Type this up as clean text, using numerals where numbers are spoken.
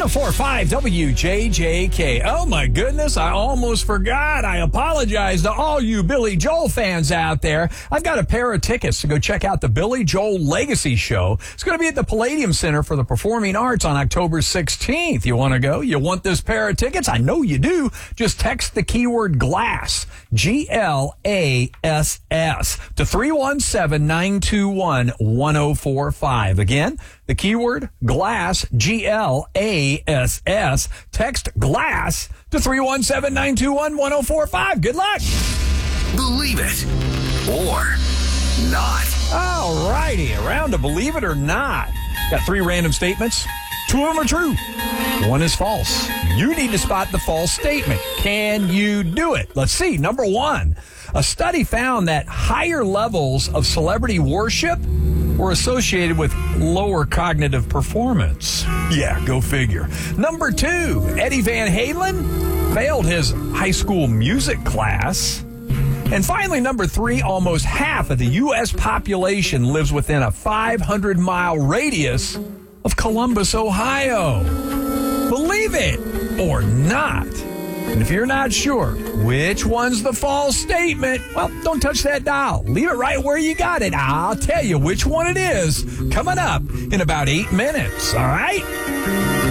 1045 WJJK. Oh my goodness, I almost forgot. I apologize to all you Billy Joel fans out there. I've got a pair of tickets to go check out the Billy Joel Legacy Show. It's going to be at the Palladium Center for the Performing Arts on October 16th. You want to go? You want this pair of tickets? I know you do. Just text the keyword GLASS, GLASS, to 317-921-1045. Again, the keyword GLASS, GLASS. Text GLASS to 317-921-1045. Good luck. Believe it or not. All righty. Around to believe it or not. Got 3 random statements. 2 of them are true. 1 is false. You need to spot the false statement. Can you do it? Let's see. Number 1. A study found that higher levels of celebrity worship were associated with lower cognitive performance. Yeah, go figure. Number 2, Eddie Van Halen failed his high school music class. And finally, number 3, almost half of the U.S. population lives within a 500-mile radius of Columbus, Ohio. Believe it or not. And if you're not sure which one's the false statement, well, don't touch that dial. Leave it right where you got it. I'll tell you which one it is coming up in about 8 minutes. All right?